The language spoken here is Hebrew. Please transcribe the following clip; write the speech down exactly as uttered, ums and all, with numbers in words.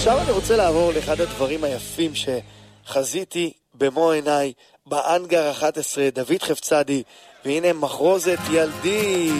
עכשיו אני רוצה לעבור לאחד הדברים היפים שחזיתי במו עיניי באנגר אחת עשרה, דוד חפצדי, והנה מחרוזת ילדי.